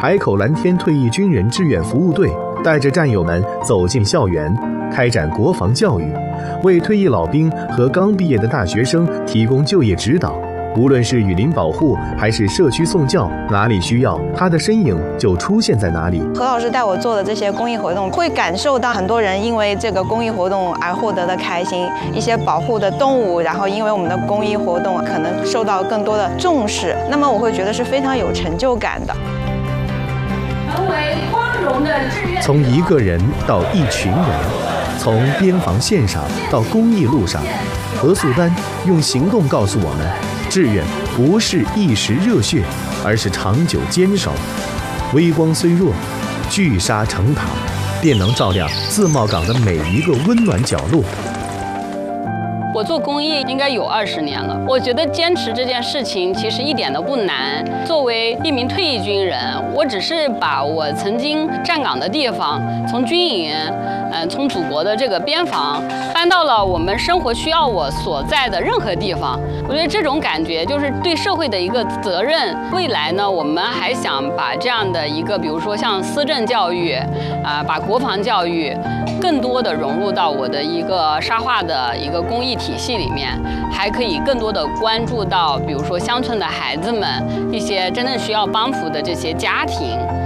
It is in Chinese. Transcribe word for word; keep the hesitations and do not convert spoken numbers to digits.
海口蓝天退役军人志愿服务队带着战友们走进校园，开展国防教育，为退役老兵和刚毕业的大学生提供就业指导。无论是雨林保护还是社区送教，哪里需要，他的身影就出现在哪里。 何老师带我做的这些公益活动，会感受到很多人因为这个公益活动而获得的开心。一些保护的动物，然后因为我们的公益活动可能受到更多的重视，那么我会觉得是非常有成就感的。 成为光荣的志愿。 从一个人到一群人，从边防线上到公益路上，何素丹用行动告诉我们。志愿不是一时热血，而是长久坚守。微光虽弱，聚沙成塔，便能照亮自贸港的每一个温暖角落。 我做公益应该有二十年了，我觉得坚持这件事情其实一点都不难。作为一名退役军人，我只是把我曾经站岗的地方，从军营，嗯，从祖国的这个边防，搬到了我们生活需要我所在的任何地方。我觉得这种感觉就是对社会的一个责任。未来呢，我们还想把这样的一个，比如说像思政教育，啊，把国防教育更多的融入到我的一个沙化的一个公益体系里面，还可以更多的关注到，比如说乡村的孩子们，一些真正需要帮扶的这些家庭。